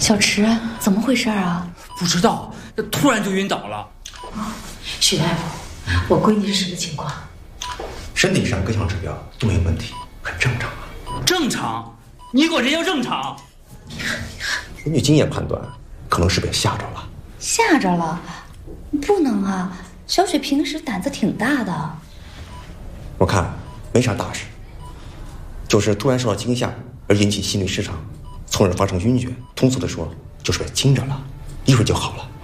小池，怎么回事啊？ 不知道，突然就晕倒了。 许大夫，我闺女是什么情况？ 身体上各项指标都没有问题，很正常啊。 正常？你管这叫正常？ 根据经验判断，可能是被吓着了。 吓着了？不能啊，小雪平时胆子挺大的。 我看没啥大事，就是突然受到惊吓而引起心律失常，从而发生晕厥。通俗的说，就是被惊着了，一会儿就好了。